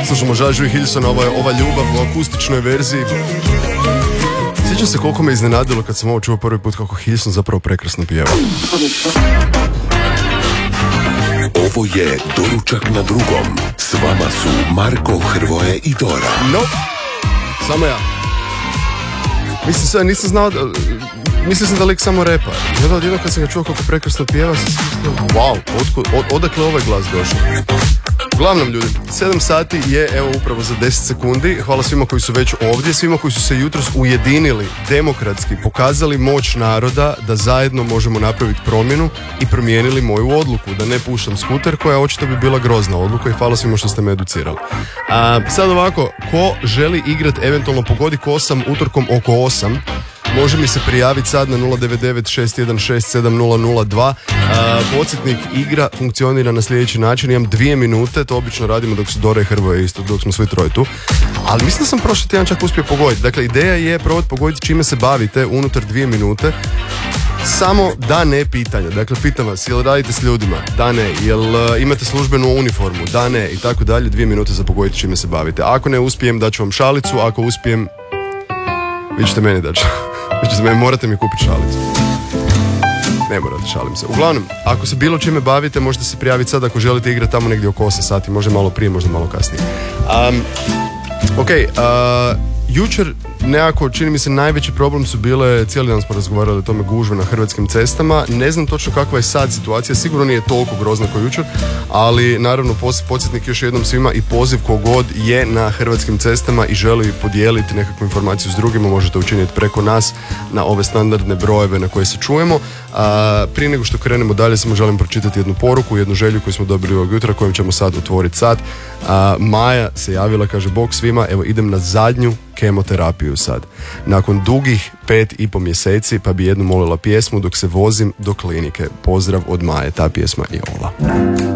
Slušamo Žažu i Hillsona, ova ljubav u akustičnoj verziji. Sjećam se koliko me iznenadilo kad sam ovo čuo prvi put kako Hillson zapravo prekrasno pjeva. Ovo je Doručak na drugom. S vama su Marko, Hrvoje i Dora. No, samo ja. Mislim sve, nisam znao da... Mislio sam da lik samo repa. I onda odjednom kad sam ga čuo kako prekrasno pjeva, sam se wow, odakle ovaj glas došao? Uglavnom ljudi, 7 sati je evo upravo za 10 sekundi. Hvala svima koji su već ovdje, svima koji su se jutros ujedinili, demokratski, pokazali moć naroda da zajedno možemo napraviti promjenu i promijenili moju odluku, da ne puštam skuter, koja očito bi bila grozna odluka i hvala svima što ste me educirali. Sad ovako, ko želi igrati, eventualno pogodi ko sam utorkom oko 8, može mi se prijaviti sad na 099-616-7002. Podsjetnik igra funkcionira na sljedeći način. Imam 2 minute, to obično radimo dok su Dora i Hrvoje isto, dok smo svi troje tu. Ali mislim da sam prošli tjedan čak uspio pogoditi. Dakle, ideja je probati pogoditi čime se bavite unutar 2 minute. Samo da ne pitanja. Dakle, pitam vas, jel radite s ljudima? Da ne. Jel imate službenu uniformu? Da ne. I tako dalje. 2 minute za pogoditi čime se bavite. Ako ne uspijem, daću vam šalicu. Ako uspijem, vi ćete meni daći. Morate mi kupiti šalicu. Ne morate, šalim se. Uglavnom, ako se bilo čime bavite, možete se prijaviti sad ako želite igrati tamo negdje oko 8 sati. Možda malo prije, možda malo kasnije. Jučer nekako, čini mi se, najveći problem su bile, cijeli dan smo razgovarali o tome, gužve na hrvatskim cestama. Ne znam točno kakva je sad situacija, sigurno nije toliko grozna kao jučer, ali naravno podsjetnik još jednom svima i poziv kogod je na hrvatskim cestama i želi podijeliti nekakvu informaciju s drugima, možete učiniti preko nas na ove standardne brojeve na koje se čujemo. Prije nego što krenemo dalje, samo želim pročitati jednu poruku, jednu želju koju smo dobili ovog jutra, kojom ćemo sad otvoriti sat. Maja se javila, kaže: bok svima, evo idem na zadnju kemoterapiju sad. Nakon dugih 5,5 mjeseci, pa bi jednu molila pjesmu dok se vozim do klinike. Pozdrav od Maje, ta pjesma je ova.